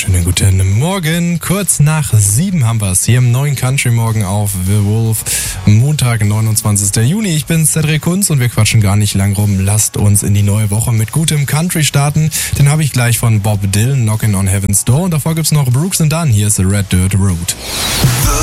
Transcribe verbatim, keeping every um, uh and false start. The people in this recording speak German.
Schönen guten Morgen. Kurz nach sieben haben wir es hier im neuen Country Morgen auf The Wolf. Montag, neunundzwanzigster Juni. Ich bin Cedric Kunz und wir quatschen gar nicht lang rum. Lasst uns in die neue Woche mit gutem Country starten. Den habe ich gleich von Bob Dylan, Knockin' on Heaven's Door. Und davor gibt's noch Brooks and Dunn. Hier ist The Red Dirt Road.